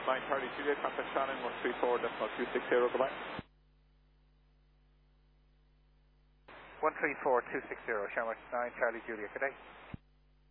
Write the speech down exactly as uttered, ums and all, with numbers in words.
Sharmart nine Charlie Juliet, contact Shannon one three four decimal two six zero, goodbye. one three four two six zero, Sharmart nine Charlie Juliet, good day.